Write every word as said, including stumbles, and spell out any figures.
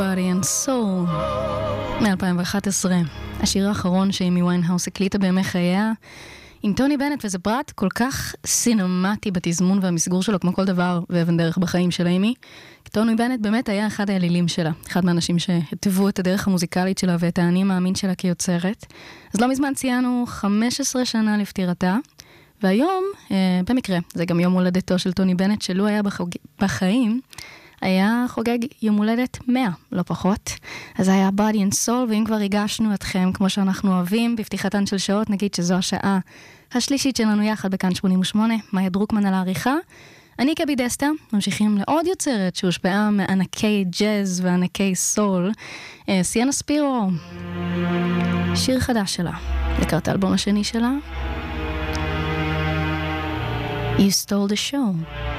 Body and Soul מ-אלפיים ואחת עשרה. השיר האחרון שאימי ויינהאוס הקליטה בימי חייה עם טוני בנט, וזה פרט כל כך סינמטי בתזמון והמסגור שלו, כמו כל דבר ואבן דרך בחיים של אימי. טוני בנט באמת היה אחד האלילים שלה, אחד מהאנשים שהטבו את הדרך המוזיקלית שלה ואת האני מאמין שלה כיוצרת. אז לא מזמן ציינו חמש עשרה שנה לפטירתה, והיום, אה, במקרה, זה גם יום הולדתו של טוני בנט, שלו היה בחוג... בחיים, היה חוגג יום הולדת מאה, לא פחות. אז היה Body and Soul, ואם כבר הגשנו אתכם כמו שאנחנו אוהבים, בפתיחתן של שעות, נגיד שזו השעה השלישית שלנו יחד בכאן שמונים ושמונה, מאיה דרוקמן על העריכה. אני קבי דסטה, ממשיכים לעוד יוצרת שהושפעה מענקי ג'אז וענקי סול, סיאנה ספירו, שיר חדש שלה, לקראת האלבום השני שלה, You Stole the Show.